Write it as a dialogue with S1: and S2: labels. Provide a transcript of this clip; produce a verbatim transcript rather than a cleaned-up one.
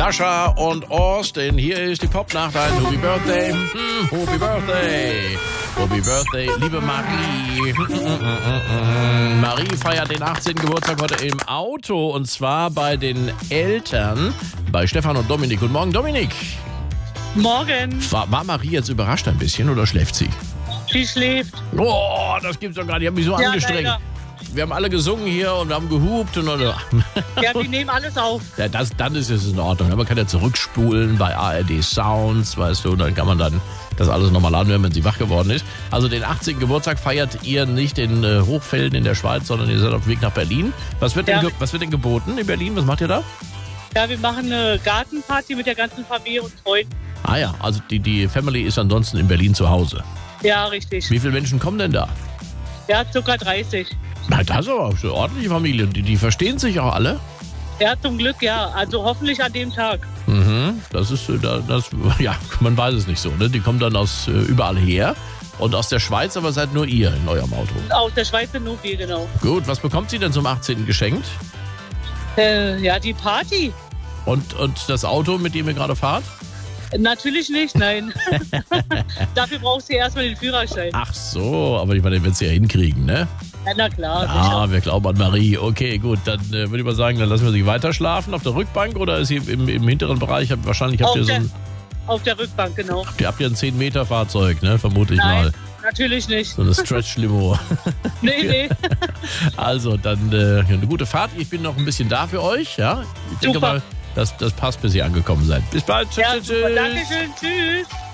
S1: Sascha und Austin, hier ist die Popnacht, ein Happy Birthday, hm, Happy Birthday, Happy Birthday, liebe Marie. Marie feiert den achtzehnten Geburtstag heute im Auto und zwar bei den Eltern, bei Stefan und Dominik. Guten Morgen, Dominik.
S2: Morgen.
S1: War, war Marie jetzt überrascht ein bisschen oder schläft sie?
S2: Sie schläft.
S1: Oh, das gibt's doch gar nicht. Ich habe mich so
S2: Ja,
S1: angestrengt.
S2: leider.
S1: Wir haben alle gesungen hier und wir haben gehupt und oder.
S2: Ja, wir nehmen alles auf.
S1: Ja, das, dann ist es in Ordnung. Man kann ja zurückspulen bei A R D Sounds, weißt du, dann kann man dann das alles nochmal anhören, wenn sie wach geworden ist. Also den achtzehnten Geburtstag feiert ihr nicht in äh, Hochfelden in der Schweiz, sondern ihr seid auf dem Weg nach Berlin. Was wird,
S2: Ja.
S1: denn, ge- was wird denn geboten in Berlin? Was macht ihr da?
S2: Ja, wir machen eine Gartenparty mit der ganzen Familie und Freunden.
S1: Ah ja, also die, die Family ist ansonsten in Berlin zu Hause.
S2: Ja, richtig.
S1: Wie viele Menschen kommen denn da?
S2: Ja, ca. dreißig.
S1: Na, das ist aber eine ordentliche Familie. Die, die verstehen sich auch alle.
S2: Ja, zum Glück, ja. Also hoffentlich an dem Tag.
S1: Mhm, das ist, äh, da- das, ja, man weiß es nicht so, ne? Die kommen dann aus äh, überall her und aus der Schweiz, aber seid nur ihr in eurem Auto.
S2: Aus der Schweiz sind nur wir, genau.
S1: Gut, was bekommt sie denn zum achtzehnten geschenkt?
S2: Äh, ja, die Party.
S1: Und, und das Auto, mit dem ihr gerade fahrt?
S2: Natürlich nicht, nein. Dafür braucht sie erstmal den Führerschein.
S1: Ach so, aber ich meine, den wird sie ja hinkriegen, ne?
S2: Ja, na klar.
S1: Ah,
S2: sicher.
S1: wir glauben an Marie. Okay, gut, dann äh, würde ich mal sagen, dann lassen wir sie weiter schlafen auf der Rückbank oder ist sie im, im hinteren Bereich? Hab, wahrscheinlich habt
S2: Auf
S1: ihr so
S2: der,
S1: ein,
S2: auf der Rückbank, genau.
S1: ihr habt ja ein zehn Meter Fahrzeug, ne? Vermute ich
S2: Nein,
S1: mal.
S2: natürlich nicht.
S1: So eine Stretch-Limo.
S2: Nee, nee.
S1: Also, dann äh, eine gute Fahrt. Ich bin noch ein bisschen da für euch, ja? Ich denke
S2: Super.
S1: mal, das, das passt, bis ihr angekommen seid. Bis bald. Tschüss,
S2: Ja,
S1: tschüss,
S2: super.
S1: tschüss.
S2: Dankeschön. Tschüss.